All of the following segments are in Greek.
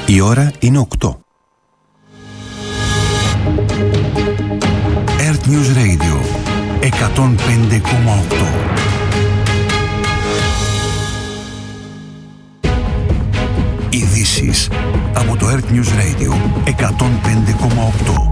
Η ώρα είναι 8. Earth News Radio 105,8. Ειδήσεις από το Earth News Radio 105,8.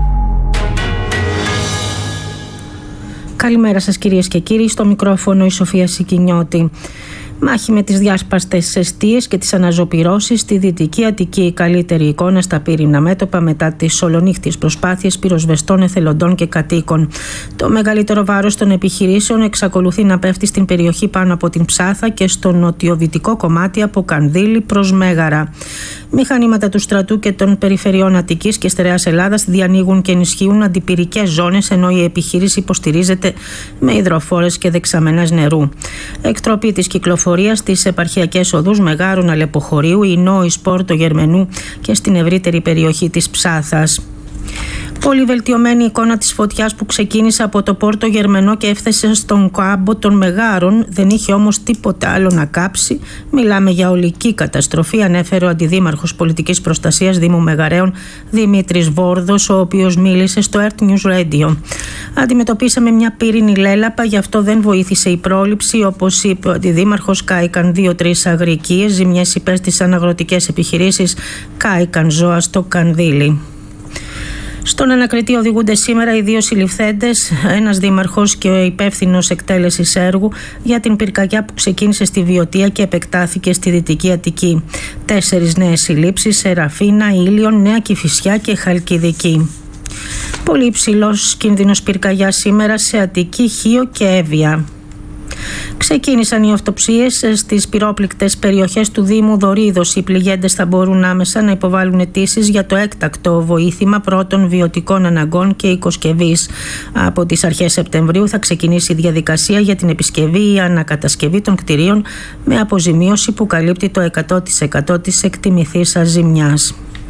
Καλημέρα σας κυρίες και κύριοι, στο μικρόφωνο η Σοφία Σικινιώτη. Μάχη με τις διάσπαστες εστίες και τις αναζωπυρώσεις στη Δυτική Αττική. Η καλύτερη εικόνα στα πύριννα μέτωπα μετά τις ολονύχτιες προσπάθειες πυροσβεστών, εθελοντών και κατοίκων. Το μεγαλύτερο βάρος των επιχειρήσεων εξακολουθεί να πέφτει στην περιοχή πάνω από την Ψάθα και στο νοτιοδυτικό κομμάτι από Κανδύλη προς Μέγαρα. Μηχανήματα του στρατού και των περιφερειών Αττικής και Στερεάς Ελλάδας διανοίγουν και ενισχύουν αντιπυρικές ζώνες, ενώ η επιχείρηση υποστηρίζεται με υδροφόρες και δεξαμενές νερού. Εκτροπή της κυκλοφορίας στις επαρχιακές οδούς Μεγάρων, Αλεποχωρίου, Ινόης, Πόρτο Γερμενού και στην ευρύτερη περιοχή της Ψάθας. Πολύ βελτιωμένη εικόνα της φωτιάς που ξεκίνησε από το Πόρτο Γερμενό και έφτασε στον κάμπο των Μεγάρων, δεν είχε όμως τίποτα άλλο να κάψει. Μιλάμε για ολική καταστροφή, ανέφερε ο Αντιδήμαρχος Πολιτικής Προστασίας Δήμου Μεγαρέων Δημήτρης Βόρδος, ο οποίος μίλησε στο Earth News Radio. Αντιμετωπίσαμε μια πύρινη λέλαπα, γι' αυτό δεν βοήθησε η πρόληψη. Όπως είπε ο Αντιδήμαρχος, κάηκαν 2-3 αγρικίες, ζημιές υπέστησαν αγροτικές επιχειρήσεις, κάηκαν ζώα στο Κανδύλι. Στον ανακριτή οδηγούνται σήμερα οι δύο συλληφθέντες, ένας δήμαρχος και ο υπεύθυνος εκτέλεσης έργου για την πυρκαγιά που ξεκίνησε στη Βιωτία και επεκτάθηκε στη Δυτική Αττική. 4 νέες συλλήψεις σε Ραφίνα, Ήλιον, Νέα Κηφισιά και Χαλκιδική. Πολύ υψηλός κίνδυνος πυρκαγιά σήμερα σε Αττική, Χίο και Εύβοια. Ξεκίνησαν οι αυτοψίες στις πυρόπληκτες περιοχές του Δήμου Δωρίδος. Οι πληγέντες θα μπορούν άμεσα να υποβάλουν αιτήσεις για το έκτακτο βοήθημα πρώτων βιωτικών αναγκών και οικοσκευής. Από τις αρχές Σεπτεμβρίου θα ξεκινήσει η διαδικασία για την επισκευή ή ανακατασκευή των κτηρίων με αποζημίωση που καλύπτει το 100% της εκτιμηθήσας ζημιάς.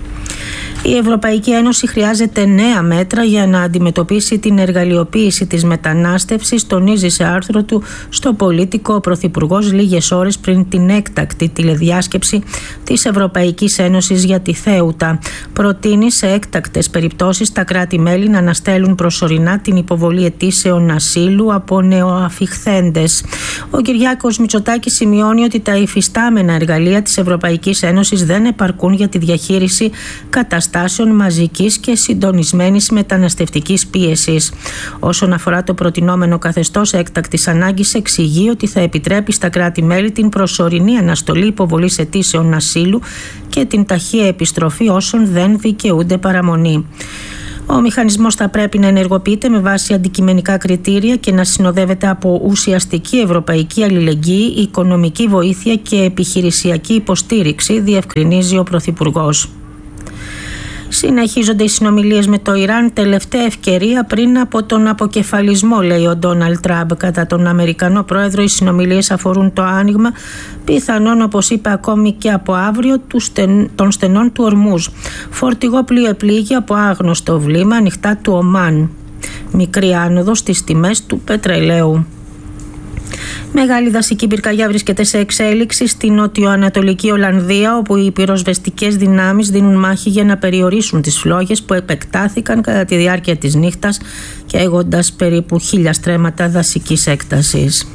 Η Ευρωπαϊκή Ένωση χρειάζεται νέα μέτρα για να αντιμετωπίσει την εργαλειοποίηση της μετανάστευσης, τονίζει σε άρθρο του στο Πολίτικο ο Πρωθυπουργός λίγες ώρες πριν την έκτακτη τηλεδιάσκεψη της Ευρωπαϊκής Ένωσης για τη Θέουτα. Προτείνει σε έκτακτες περιπτώσεις τα κράτη-μέλη να αναστέλουν προσωρινά την υποβολή αιτήσεων ασύλου από νεοαφιχθέντες. Ο Κυριάκος Μητσοτάκης σημειώνει ότι τα υφιστάμενα εργαλεία της Ευρωπαϊκής Ένωσης δεν επαρκούν για τη διαχείριση καταστάσεων μαζικής και συντονισμένης μεταναστευτικής πίεσης. Όσον αφορά το προτινόμενο καθεστώς έκτακτης ανάγκης, εξηγεί ότι θα επιτρέπει στα κράτη-μέλη την προσωρινή αναστολή υποβολής αιτήσεων ασύλου και την ταχεία επιστροφή όσων δεν δικαιούνται παραμονή. Ο μηχανισμός θα πρέπει να ενεργοποιείται με βάση αντικειμενικά κριτήρια και να συνοδεύεται από ουσιαστική ευρωπαϊκή αλληλεγγύη, οικονομική βοήθεια και επιχειρησιακή υποστήριξη, διευκρινίζει ο Πρωθυπουργός. Συνεχίζονται οι συνομιλίες με το Ιράν, τελευταία ευκαιρία πριν από τον αποκεφαλισμό, λέει ο Ντόναλντ Τραμπ. Κατά τον Αμερικανό πρόεδρο, οι συνομιλίες αφορούν το άνοιγμα, πιθανόν όπως είπε ακόμη και από αύριο, των στενών του Ορμούζ. Φορτηγό πλοίο επλήγει από άγνωστο βλήμα ανοιχτά του Ομάν. Μικρή άνοδος στις τιμές του πετρελαίου. Μεγάλη δασική πυρκαγιά βρίσκεται σε εξέλιξη στη νοτιοανατολική Ολλανδία, όπου οι πυροσβεστικές δυνάμεις δίνουν μάχη για να περιορίσουν τις φλόγες που επεκτάθηκαν κατά τη διάρκεια της νύχτας, καίγοντας περίπου 1000 στρέμματα δασικής έκτασης.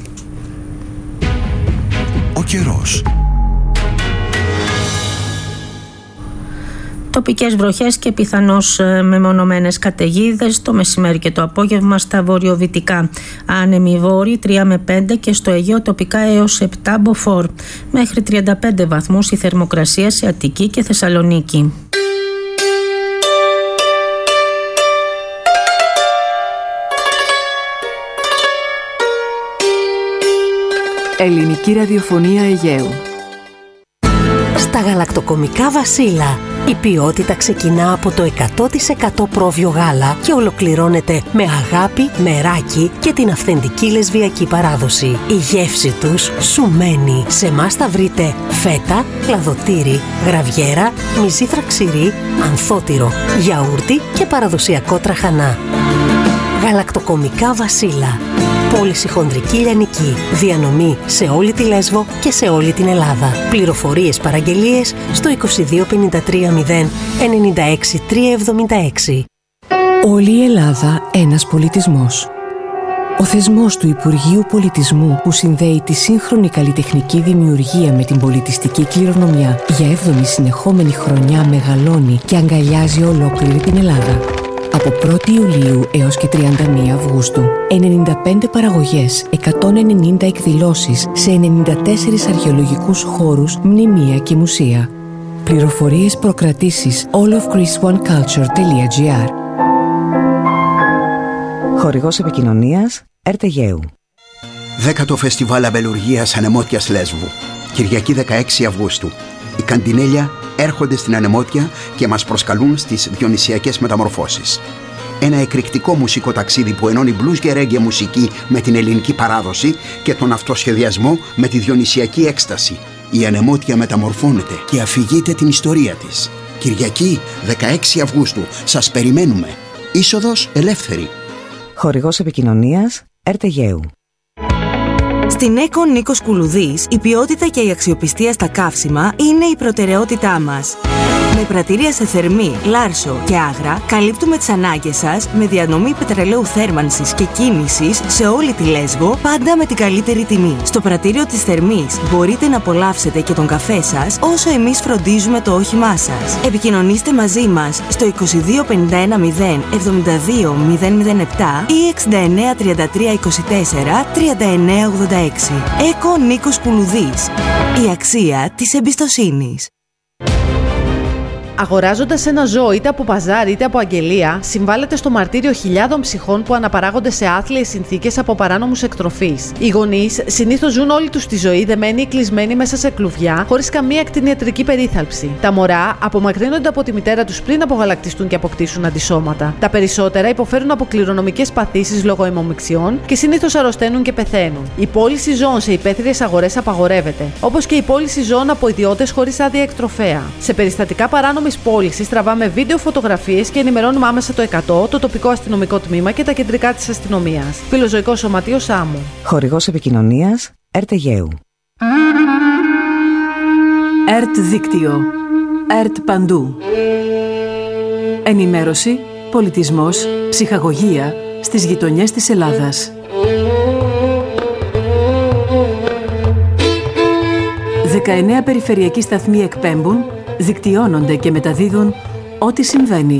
Ο καιρός. Τοπικές βροχές και πιθανώς μεμονωμένες καταιγίδες το μεσημέρι και το απόγευμα στα βορειοδυτικά. Άνεμοι βόρειοι 3 με 5 και στο Αιγαίο τοπικά έως 7 μποφόρ. Μέχρι 35 βαθμούς η θερμοκρασία σε Αττική και Θεσσαλονίκη. Ελληνική ραδιοφωνία Αιγαίου. Στα γαλακτοκομικά Βασίλα, η ποιότητα ξεκινά από το 100% πρόβιο γάλα και ολοκληρώνεται με αγάπη, μεράκι και την αυθεντική λεσβιακή παράδοση. Η γεύση τους σου μένει. Σε εμάς θα βρείτε φέτα, κλαδοτήρι, γραβιέρα, μυζήθρα ξηρή, ανθότυρο, γιαούρτι και παραδοσιακό τραχανά. Γαλακτοκομικά Βασίλα. Πώληση χονδρική λιανική. Διανομή σε όλη τη Λέσβο και σε όλη την Ελλάδα. Πληροφορίες, παραγγελίες στο 2253 0 96 376. Όλη η Ελλάδα ένας πολιτισμός. Ο θεσμός του Υπουργείου Πολιτισμού που συνδέει τη σύγχρονη καλλιτεχνική δημιουργία με την πολιτιστική κληρονομιά για 7η συνεχόμενη χρονιά μεγαλώνει και αγκαλιάζει ολόκληρη την Ελλάδα. Από 1η Ιουλίου έως και 31 Αυγούστου, 95 παραγωγές, 190 εκδηλώσεις σε 94 αρχαιολογικούς χώρους, μνημεία και μουσεία. Πληροφορίες, προκρατήσεις allofgreeceoneculture.gr. Χορηγός επικοινωνίας ΕΡΤ-ΓΕΟΥ. 10ο Φεστιβάλ Αμπελουργίας Ανεμότιας Λέσβου. Κυριακή 16 Αυγούστου. Οι Καντινέλια έρχονται στην Ανεμότια και μας προσκαλούν στις διονυσιακές μεταμορφώσεις. Ένα εκρηκτικό μουσικό ταξίδι που ενώνει blues και reggae μουσική με την ελληνική παράδοση και τον αυτοσχεδιασμό με τη διονυσιακή έκσταση. Η Ανεμότια μεταμορφώνεται και αφηγείται την ιστορία της. Κυριακή 16 Αυγούστου. Σας περιμένουμε. Είσοδος ελεύθερη. Χορηγός επικοινωνίας ΕΡΤ-ΓΕΟΥ. Στην ΕΚΟ Νίκος Κουλουδής, η ποιότητα και η αξιοπιστία στα καύσιμα είναι η προτεραιότητά μας. Με πρατήρια σε Θερμή, Λάρσο και Άγρα, καλύπτουμε τις ανάγκες σας με διανομή πετρελαίου θέρμανσης και κίνησης σε όλη τη Λέσβο, πάντα με την καλύτερη τιμή. Στο πρατήριο της Θερμής μπορείτε να απολαύσετε και τον καφέ σας, όσο εμείς φροντίζουμε το όχημά σας. Επικοινωνήστε μαζί μας στο 2251 0 72 007 ή 69 33 24 39 86. ΕΚΟ Νίκος Κουλουδής. Η αξία της εμπιστοσύνης. Αγοράζοντας ένα ζώο είτε από παζάρι είτε από αγγελία, συμβάλλεται στο μαρτύριο χιλιάδων ψυχών που αναπαράγονται σε άθλιες συνθήκες από παράνομους εκτροφείς. Οι γονείς συνήθως ζουν όλη τους τη ζωή δεμένοι ή κλεισμένοι μέσα σε κλουβιά, χωρίς καμία κτηνιατρική περίθαλψη. Τα μωρά απομακρύνονται από τη μητέρα τους πριν απογαλακτιστούν και αποκτήσουν αντισώματα. Τα περισσότερα υποφέρουν από κληρονομικές παθήσεις λόγω αιμομιξιών και συνήθως αρρωσταίνουν και πεθαίνουν. Η πώληση ζώων σε υπαίθριες αγορές απαγορεύεται, όπως και η πώληση ζώων από ιδιώτες χωρίς άδεια εκτροφέα. Σε περιστατικά παράνομης πώλησης τραβάμε βίντεο, φωτογραφίες και ενημερώνουμε άμεσα το 100, το τοπικό αστυνομικό τμήμα και τα κεντρικά της αστυνομίας. Φιλοζωικό Σωματείο Σάμου. Χορηγός επικοινωνίας ΕΡΤ-ΓΕΟΥ. ΕΡΤ Δίκτυο. ΕΡΤ Παντού. Ενημέρωση, πολιτισμός, ψυχαγωγία στις γειτονιές της Ελλάδας. 19 περιφερειακοί σταθμοί εκπέμπουν, δικτυώνονται και μεταδίδουν ό,τι συμβαίνει.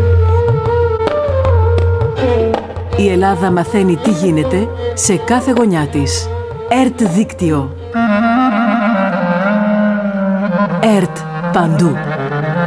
Η Ελλάδα μαθαίνει τι γίνεται σε κάθε γωνιά της. ΕΡΤ Δίκτυο. ΕΡΤ Παντού.